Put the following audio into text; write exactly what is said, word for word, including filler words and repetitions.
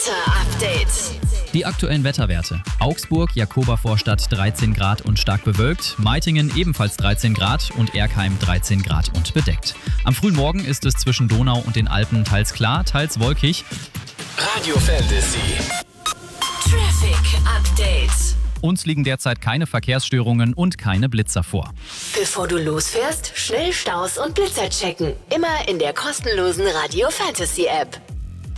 Wetter-Update. Die aktuellen Wetterwerte. Augsburg, Jakobervorstadt dreizehn Grad und stark bewölkt, Meitingen ebenfalls dreizehn Grad und Erkheim dreizehn Grad und bedeckt. Am frühen Morgen ist es zwischen Donau und den Alpen teils klar, teils wolkig. Radio Fantasy. Traffic Update. Uns liegen derzeit keine Verkehrsstörungen und keine Blitzer vor. Bevor du losfährst, schnell Staus und Blitzer checken. Immer in der kostenlosen Radio Fantasy App.